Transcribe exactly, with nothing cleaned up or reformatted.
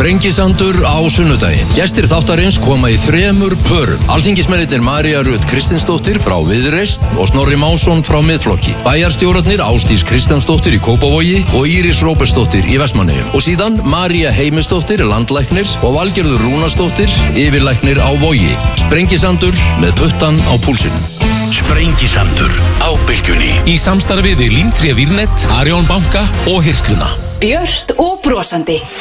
Sprengisandur á sunnudaginn. Gestir þáttarins koma í þremur pörum. Alþingismennirnir María Rut Kristinsdóttir frá Viðreisn og Snorri Másson frá Miðflokki. Bæjarstjórarnir Ásdís Kristjánsdóttir í Kópavogi og Íris Róbertsdóttir í Vestmannaeyjum. Og síðan María Heimisdóttir, landlæknir, og Valgerður Rúnarsdóttir, yfirlæknir á Vogi. Sprengisandur með puttan á púlsinum. Sprengisandur á Bylgjunni. Í samstarfi við Límtré Vírnet, Arion banka og Hirsluna. Björt og brosandi.